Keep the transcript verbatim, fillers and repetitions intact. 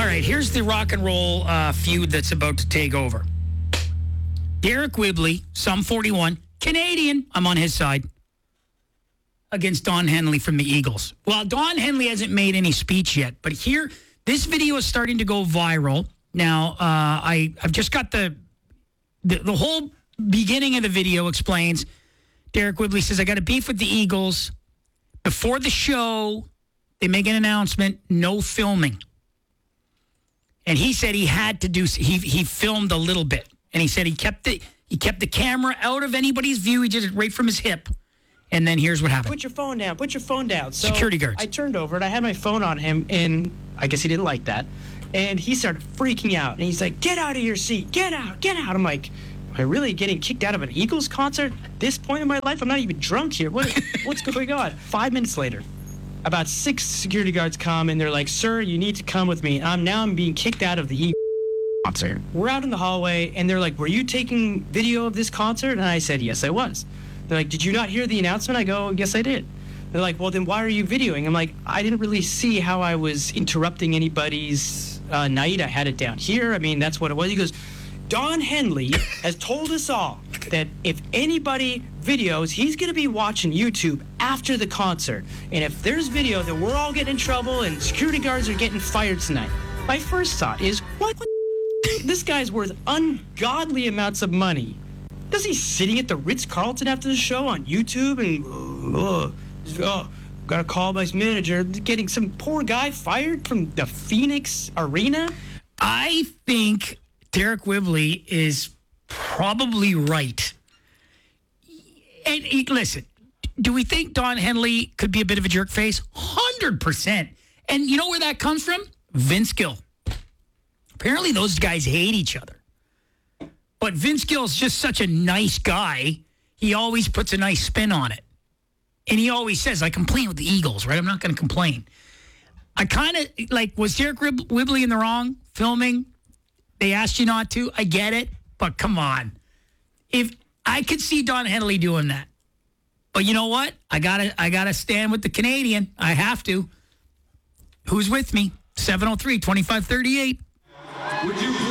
All right, here's the rock and roll uh, feud that's about to take over. Derek Whibley, Sum forty-one, Canadian, I'm on his side, against Don Henley from the Eagles. Well, Don Henley hasn't made any speech yet, but here, this video is starting to go viral. Now, uh, I, I've just got the, the, the whole beginning of the video explains, Derek Whibley says, I got a beef with the Eagles. Before the show, they make an announcement, no filming. And he said he had to do, he he filmed a little bit. And he said he kept the, he kept the camera out of anybody's view. He did it right from his hip. And then here's what happened. Put your phone down. Put your phone down. So Security guards. I turned over and I had my phone on him, and I guess he didn't like that. And he started freaking out. And he's like, get out of your seat. Get out. Get out. I'm like, am I really getting kicked out of an Eagles concert at this point in my life? I'm not even drunk here. What, what's going on? Five minutes later, about six security guards come, and they're like, sir, you need to come with me. I'm now I'm being kicked out of the Eagles concert. We're out in the hallway, and they're like, were you taking video of this concert? And I said, yes, I was. They're like, did you not hear the announcement? I go, yes, I did. They're like, well, then why are you videoing? I'm like, I didn't really see how I was interrupting anybody's uh, night. I had it down here. I mean, that's what it was. He goes, Don Henley has told us all that if anybody videos, he's going to be watching YouTube after the concert. And if there's video, then we're all getting in trouble and security guards are getting fired tonight. My first thought is, what? This guy's worth ungodly amounts of money. Does he sitting at the Ritz-Carlton after the show on YouTube and, oh, oh, gotta call my manager, getting some poor guy fired from the Phoenix Arena? I think Derek Whibley is probably right. And he, listen, do we think Don Henley could be a bit of a jerk face? one hundred percent. And you know where that comes from? Vince Gill. Apparently those guys hate each other. But Vince Gill's just such a nice guy. He always puts a nice spin on it. And he always says, I complain with the Eagles, right? I'm not going to complain. I kind of, like, was Derek Whibley in the wrong filming? They asked you not to. I get it. But come on. If I could see Don Henley doing that. But you know what? I got to I gotta stand with the Canadian. I have to. Who's with me? seven oh three, twenty-five thirty-eight. Would you